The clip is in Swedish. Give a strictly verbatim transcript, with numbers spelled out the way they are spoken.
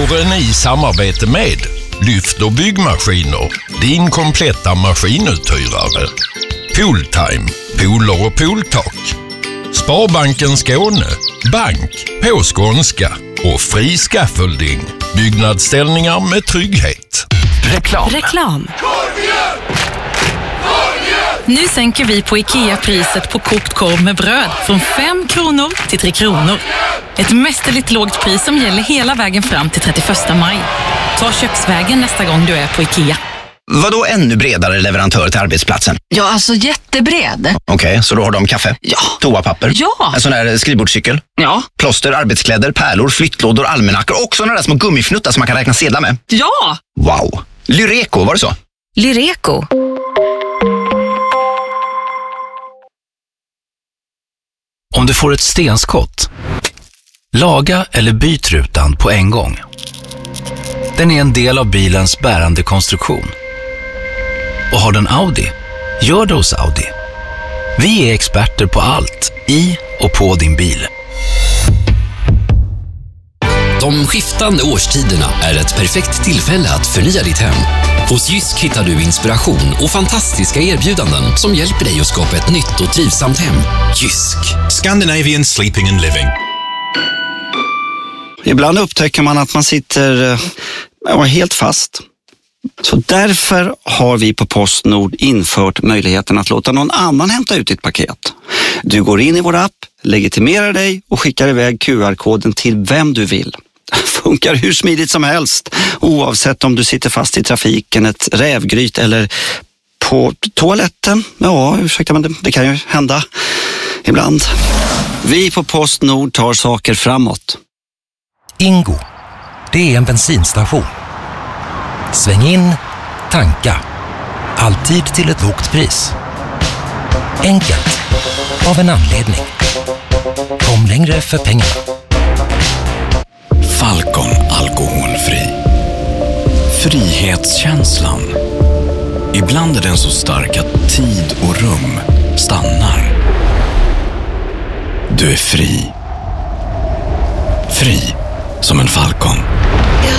Dörren i samarbete med Lyft och byggmaskiner, din kompletta maskinuthyrare. Pooltime, pooler och pooltak. Sparbanken Skåne, bank på skånska och fri scaffolding. Byggnadsställningar med trygghet. Reklam. Reklam. Nu sänker vi på IKEA priset på kokt korv med bröd från fem kronor till tre kronor. Ett mästerligt lågt pris som gäller hela vägen fram till trettioförsta maj. Ta köksvägen nästa gång du är på IKEA. Vadå ännu bredare leverantör till arbetsplatsen? Ja, alltså jättebred. Okej, okay, så då har de kaffe? Ja. Toapapper? Ja. En sån här skrivbordscykel? Ja. Plåster, arbetskläder, pärlor, flyttlådor, almanackor och såna där små gummifnuttar som man kan räkna sedlar med? Ja. Wow. Lyreco, var det så? Lyreco. Om du får ett stenskott, laga eller byt rutan på en gång. Den är en del av bilens bärande konstruktion. Och har den Audi, gör det hos Audi. Vi är experter på allt i och på din bil. De skiftande årstiderna är ett perfekt tillfälle att förnya ditt hem. Hos Jysk hittar du inspiration och fantastiska erbjudanden som hjälper dig att skapa ett nytt och trivsamt hem. Jysk. Scandinavian Sleeping and Living. Ibland upptäcker man att man sitter ja, helt fast. Så därför har vi på Postnord infört möjligheten att låta någon annan hämta ut ditt paket. Du går in i vår app, legitimerar dig och skickar iväg Q R-koden till vem du vill. Funkar hur smidigt som helst, oavsett om du sitter fast i trafiken, ett rävgryt eller på toaletten. Ja, ursäkta, men det, det kan ju hända ibland. Vi på Postnord tar saker framåt. Ingo, det är en bensinstation. Sväng in, tanka. Alltid till ett lågt pris. Enkelt, av en anledning. Kom längre för pengarna. Falcon alkoholfri. Frihetskänslan. Ibland är den så stark att tid och rum stannar. Du är fri. Fri som en falcon.